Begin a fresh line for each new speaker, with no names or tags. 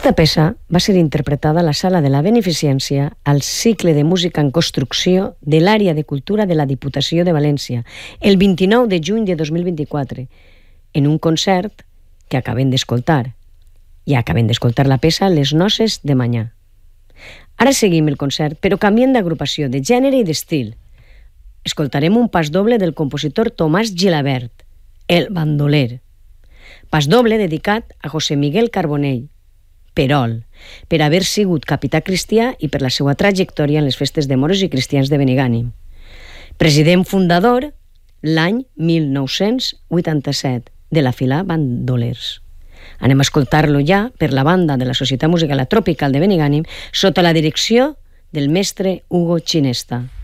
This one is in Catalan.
Aquesta peça va ser interpretada a la Sala de la Beneficència al cicle de música en construcció de l'àrea de cultura de la Diputació de València el 29 de juny de 2024 en un concert que acabem d'escoltar. I acabem d'escoltar la peça Les noces de Manyà. Ara seguim el concert, però canviem d'agrupació, de gènere i d'estil. Escoltarem un pas doble del compositor Tomàs Gilabert, El bandoler. Pas doble dedicat a José Miguel Carbonell, Perol, per haver sigut capità cristià i per la seva trajectòria en les festes de moros i cristians de Benigànim. President fundador l'any 1987 de la Fila Bandolers. Anem a escoltar-lo ja per la banda de la Societat Musical Tropical de Benigànim sota la direcció del mestre Hugo Chinesta.